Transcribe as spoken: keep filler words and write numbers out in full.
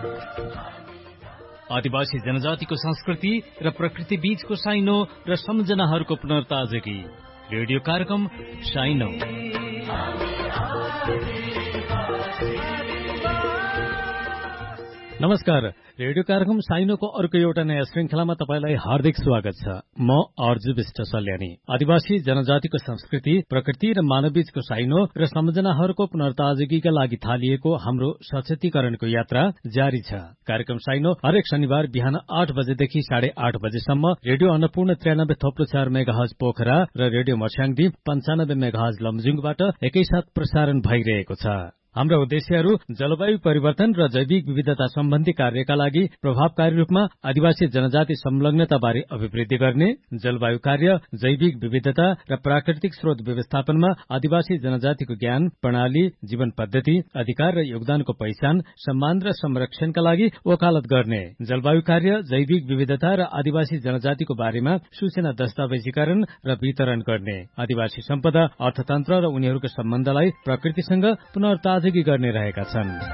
आदिवासी जनजातिको संस्कृति र प्रकृति बीचको साइनो र सम्झनाहरूको पुनर्ताजगी। रेडियो कार्यक्रम साइनो। नमस्कार, रेडियो कार्यक्रम साइनोको अर्को एउटा नयाँ श्रृंखलामा तपाईलाई हार्दिक स्वागत छ। म अर्जु विष्ट सल्यानी। आदिवासी जनजातिको संस्कृति, प्रकृति र मानवबीचको साइनो र सम्झनाहरूको पुनर्ताजगीका लागि थालिएको हाम्रो सचेतीकरणको यात्रा जारी छ। कार्यक्रम साइनो हरेक शनिबार बिहान आठ बजेदेखि साढे आठ बजेसम्म रेडियो अन्नपूर्ण त्रियानब्बे थप्लो चार मेगाहज पोखरा र रेडियो मर्स्याङदी पञ्चानब्बे मेगाहज लमजुङबाट एकैसाथ प्रसारण भइरहेको छ। हाम्रा उद्देश्यहरू जलवायु परिवर्तन र जैविक विविधता सम्बन्धी कार्यका लागि प्रभावकारी रूपमा आदिवासी जनजाति संलग्नता बारे अभिवृद्धि गर्ने, जलवायु कार्य, जैविक विविधता र प्राकृतिक स्रोत व्यवस्थापनमा आदिवासी जनजातिको ज्ञान, प्रणाली, जीवन पद्धति, अधिकार र योगदानको पहिचान, सम्मान र संरक्षणका लागि वकालत गर्ने, जलवायु कार्य, जैविक विविधता र आदिवासी जनजातिको बारेमा सूचना दस्तावेजीकरण र वितरण गर्ने, आदिवासी सम्पदा, अर्थतन्त्र र उनीहरूको सम्बन्धलाई प्रकृतिसँग पुनर्ता गर्ने रहेका छन्।